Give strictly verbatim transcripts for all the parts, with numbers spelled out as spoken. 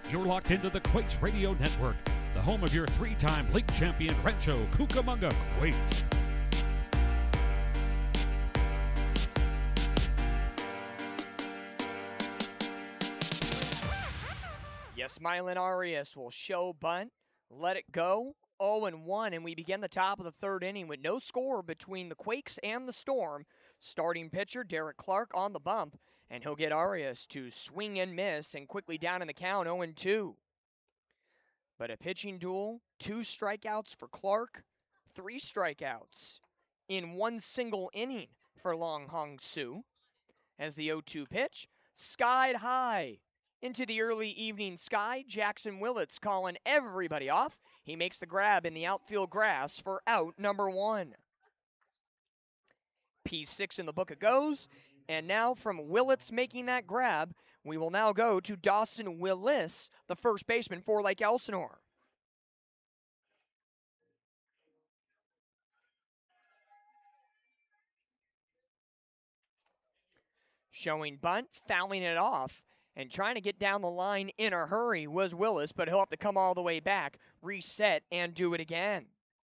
You're locked into the Quakes Radio Network, the home of your three-time league champion Rancho Cucamonga Quakes. Yasmylin Arias will show bunt, let it go, oh and one, and we begin the top of the third inning with no score between the Quakes and the Storm. Starting pitcher Derek Clark on the bump, and he'll get Arias to swing and miss and quickly down in the count oh and two. But a pitching duel, two strikeouts for Clark, three strikeouts in one single inning for Long Hong Soo. As the oh two pitch, skied high into the early evening sky, Jackson Willits calling everybody off. He makes the grab in the outfield grass for out number one. P six in the book it goes, and now from Willits making that grab, we will now go to Dawson Willis, the first baseman for Lake Elsinore. Showing bunt, fouling it off, and trying to get down the line in a hurry was Willis, but he'll have to come all the way back, reset, and do it again.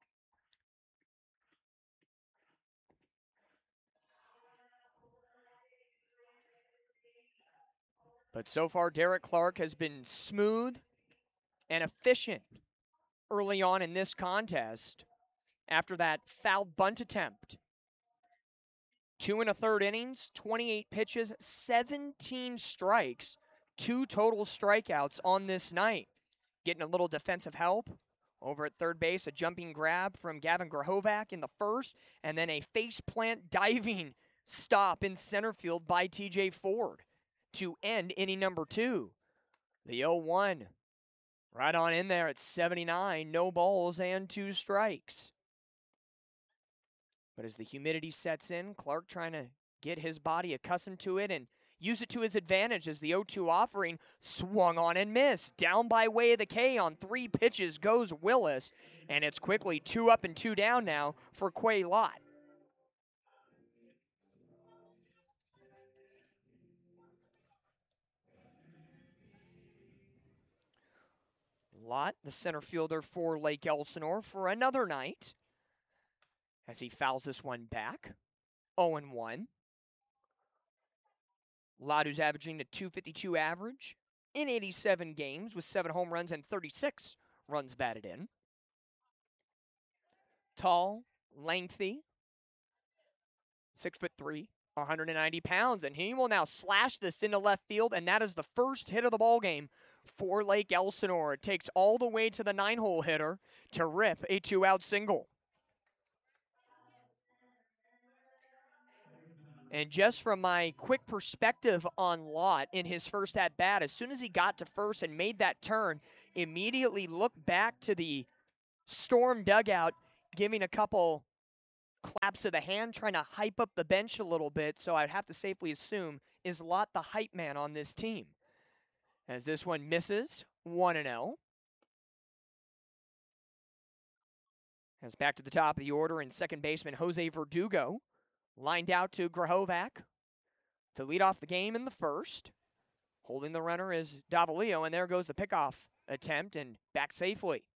But so far, Derek Clark has been smooth and efficient early on in this contest after that foul bunt attempt. Two and a third innings, twenty-eight pitches, seventeen strikes, two total strikeouts on this night. Getting a little defensive help over at third base, a jumping grab from Gavin Grahovac in the first, and then a face plant diving stop in center field by T J Ford to end inning number two. The oh one right on in there at seventy-nine, no balls and two strikes. But as the humidity sets in, Clark trying to get his body accustomed to it and use it to his advantage as the oh two offering swung on and missed. Down by way of the K on three pitches goes Willis, and it's quickly two up and two down now for Quay Lott. Lott, the center fielder for Lake Elsinore, for another night as he fouls this one back. oh and one. Lott, who's averaging a two fifty-two average in eighty-seven games with seven home runs and thirty-six runs batted in. Tall, lengthy, six foot three, one hundred ninety pounds, and he will now slash this into left field, and that is the first hit of the ball game for Lake Elsinore. It takes all the way to the nine-hole hitter to rip a two-out single. And just from my quick perspective on Lott in his first at-bat, as soon as he got to first and made that turn, immediately looked back to the Storm dugout, giving a couple claps of the hand, trying to hype up the bench a little bit. So I'd have to safely assume, is Lott the hype man on this team? As this one misses, one and oh. As back to the top of the order, and second baseman Jose Verdugo lined out to Grahovac to lead off the game in the first. Holding the runner is Davalillo, and there goes the pickoff attempt, and back safely.